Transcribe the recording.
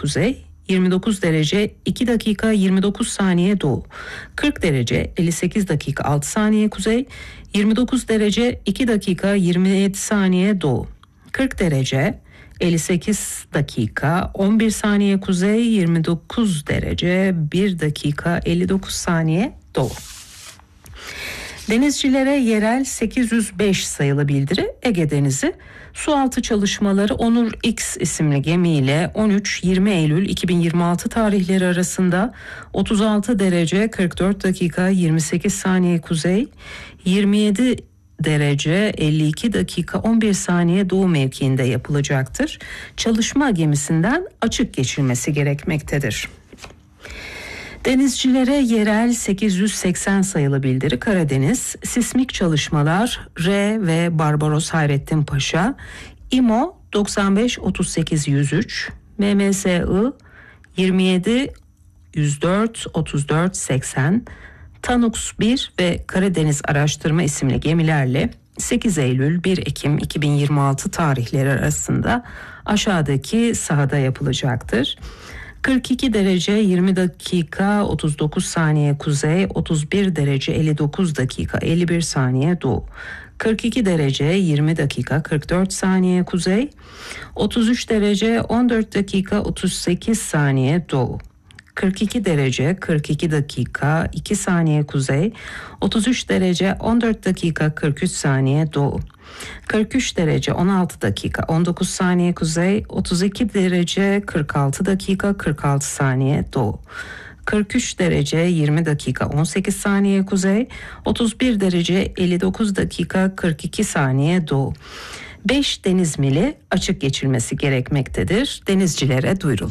kuzey, 29 derece 2 dakika 29 saniye doğu. 40 derece 58 dakika 6 saniye kuzey, 29 derece 2 dakika 27 saniye doğu. 40 derece 58 dakika 11 saniye kuzey, 29 derece 1 dakika 59 saniye doğu. Denizcilere yerel 805 sayılı bildiri. Ege Denizi sualtı çalışmaları Onur X isimli gemiyle 13-20 Eylül 2026 tarihleri arasında 36 derece 44 dakika 28 saniye kuzey, 27 derece 52 dakika 11 saniye doğu mevkiinde yapılacaktır. Çalışma gemisinden açık geçilmesi gerekmektedir. Denizcilere yerel 880 sayılı bildiri. Karadeniz sismik çalışmalar R ve Barbaros Hayrettin Paşa, İMO 95 38 103, MMSI 27 104 34 80, Tanux 1 ve Karadeniz Araştırma isimli gemilerle 8 Eylül 1 Ekim 2026 tarihleri arasında aşağıdaki sahada yapılacaktır. 42 derece 20 dakika 39 saniye kuzey, 31 derece 59 dakika 51 saniye doğu. 42 derece 20 dakika 44 saniye kuzey, 33 derece 14 dakika 38 saniye doğu. 42 derece 42 dakika 2 saniye kuzey, 33 derece 14 dakika 43 saniye doğu. 43 derece 16 dakika 19 saniye kuzey, 32 derece 46 dakika 46 saniye doğu. 43 derece 20 dakika 18 saniye kuzey, 31 derece 59 dakika 42 saniye doğu. 5 deniz mili açık geçilmesi gerekmektedir. Denizcilere duyurulur.